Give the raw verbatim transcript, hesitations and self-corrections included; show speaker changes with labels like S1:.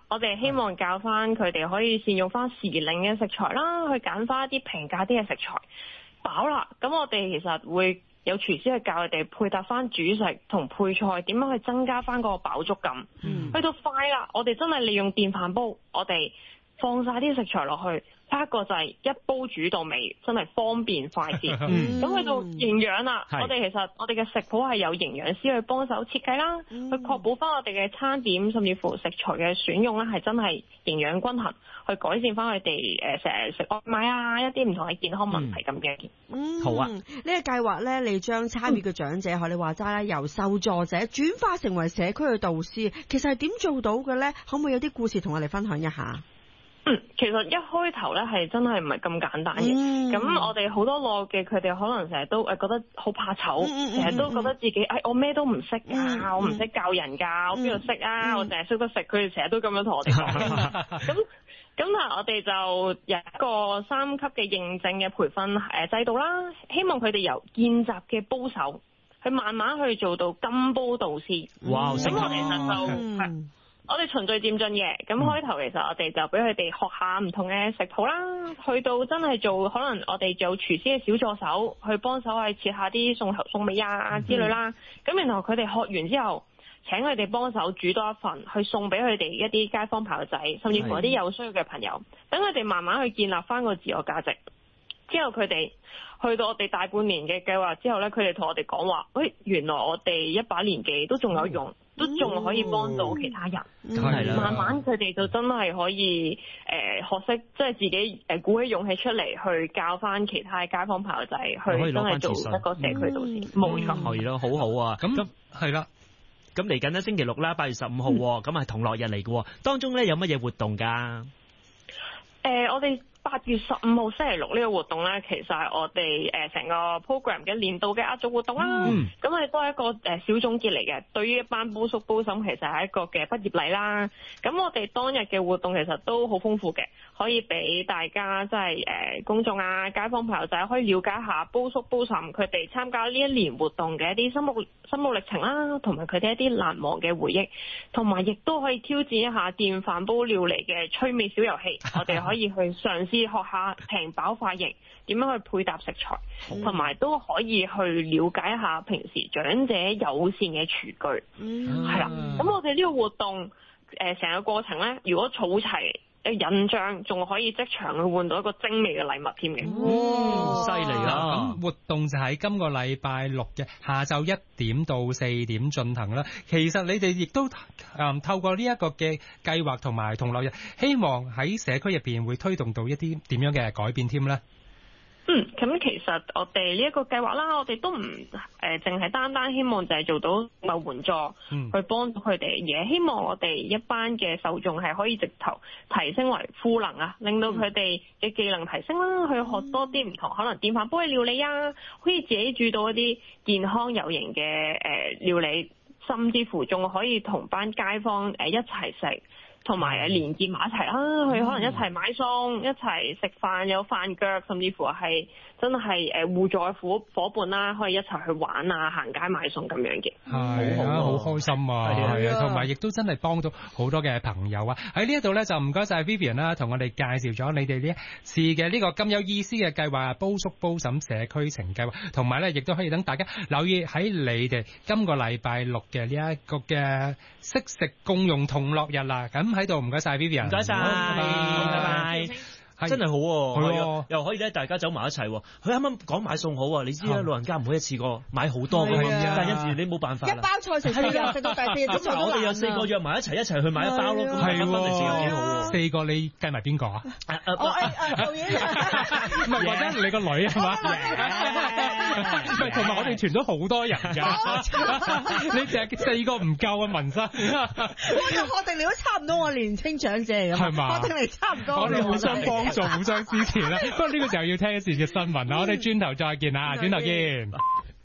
S1: 我哋希望教翻佢哋可以善用翻時令嘅食材啦，去揀翻一啲平價啲嘅食材。飽啦，咁我哋其實會有廚師去教佢哋配搭翻主食同配菜，點樣去增加翻嗰個飽足感。嗯、去到快啦，我哋真係利用電飯煲，我哋放晒啲食材落去，拍一個就係一煲煮到尾，真係方便快捷。咁、嗯、去到營養啦，我哋其實我哋嘅食譜係有營養師去幫手設計啦，嗯、去確保翻我哋嘅餐點甚至乎食材嘅選用咧係真係營養均衡，去改善翻佢哋誒成日食外賣啊一啲唔同嘅健康問題咁嘅。
S2: 嗯，好啊。呢、這個計劃咧，你將參與嘅長者，學、嗯、你話齋啦，由受助者轉化成為社區嘅導師，其實係點做到嘅咧？可唔可以有啲故事同我哋分享一下？
S1: 嗯，其實一開頭咧係真係唔係咁簡單嘅。咁、嗯、我哋好多落嘅，佢哋可能成日都誒覺得好怕醜，成日、嗯、都覺得自己誒、哎、我咩都唔識噶，嗯、我唔識教人噶，嗯、我邊度識啊？嗯、我淨係識得食，佢哋成日都咁樣同我哋講。咁咁但係我哋就有一個三級嘅認證嘅培訓誒制度啦，希望佢哋由見習嘅煲手，去慢慢去做到金煲導師。哇！咁我哋就係。我哋循序漸進嘅，咁開頭其實我哋就俾佢哋學下唔同嘅食譜啦，去到真係做可能我哋做廚師嘅小助手，去幫手去切下啲餸頭餸尾啊之類啦。咁、嗯、然後佢哋學完之後，請佢哋幫手煮多一份，去送俾佢哋一啲街坊朋友仔，甚至乎一啲有需要嘅朋友，等佢哋慢慢去建立翻個自我價值。之後佢哋去到我哋大半年嘅計劃之後呢，佢哋同我哋講話，喂、哎，原來我哋一把年紀都仲有用。嗯都仲可以幫到其他人，係啦、嗯。慢慢佢哋就真係可以誒、呃、學識，即係自己誒鼓起勇氣出嚟去教翻其他街坊朋友仔，去真係做一個社區導師。冇錯，
S3: 係咯，好好啊。咁係啦。咁嚟緊咧星期六啦，八月十五號，咁係同樂日嚟嘅。當中咧有乜嘢活動㗎？誒、
S1: 呃，我哋。八月十五號星期六呢個活動呢，其實係我哋誒成個 program 嘅年度嘅壓軸活動啦。咁係、嗯、都係一個誒小總結嚟嘅。對於一班煲叔煲嬸，其實係一個嘅畢業禮啦。咁我哋當日嘅活動其實都好豐富嘅，可以俾大家即係誒公眾啊、街坊朋友仔可以了解下煲叔煲嬸佢哋參加呢一年活動嘅一啲心路心路歷程啦，同埋佢哋一啲難忘嘅回憶，同埋亦都可以挑戰一下電飯煲料理嘅趣味小遊戲。我哋可以去嘗試。學下平飽快型，點樣去配搭食材，同埋都可以去了解一下平時長者友善嘅廚具，係啦、嗯。咁我哋呢個活動誒成、呃、個過程咧，如果儲齊誒印章，仲可以即場去換到一個精美嘅禮物添嘅。
S4: 哦，犀利啦！咁活動就喺今個禮拜六嘅下晝一點到四點進行啦。其實你哋亦都誒、嗯、透過呢一個嘅計劃同埋同樂日，希望喺社區入邊會推動到一啲點樣嘅改變添咧。
S1: 嗯，咁其實我哋呢一個計劃啦，我哋都唔誒淨係單單希望就係做到物援助，嗯、去幫到佢哋，而係希望我哋一班嘅受眾係可以直頭提升為賦能啊，令到佢哋嘅技能提升啦，去學多啲唔同，可能電飯煲嘅料理啊，可以自己煮到一啲健康有型嘅誒料理，甚至乎仲可以同班街坊誒一齊食。同埋誒連結埋一齊啦，佢可能一齊買餸，一齊食飯，有飯腳，甚至乎係真係誒互助伙伙伴啦，可以一齊去玩啊、行街買餸咁樣嘅。
S4: 係啊，好開心啊，係啊，同埋亦都真係幫到好多嘅朋友啊！喺呢一度咧就唔該晒 Vivian 啦，同我哋介紹咗你哋呢一次嘅呢個咁有意思嘅計劃，煲叔煲嬸社區情計劃，同埋咧亦都可以等大家留意喺你哋今個禮拜六嘅呢一個嘅惜食共用同樂日啦。咁喺度唔該晒 Vivian， 唔該晒，拜拜。真係好喎，係又可以咧，大家走埋一齊。佢啱啱講買餸好啊，你知啦，老人家唔可以一次過買好多㗎嘛，但係有時你冇辦法，一包菜食四日，食到第四日都做得難啊。我哋有四個約埋一齊，一齊去買一包咯，咁分分嚟食又幾好喎。四個你計埋邊個啊？我誒導演，唔係或者你個女係嘛？唔係，同埋我哋團咗好多人㗎，你淨係四個唔夠啊，文生。我就確定你都差唔多我年青長者嚟㗎，係嘛？確定你差唔多。我哋互相幫。做互相支持啦，不過呢個時候要聽一次嘅新聞啦，我哋轉頭再見啊，轉頭見。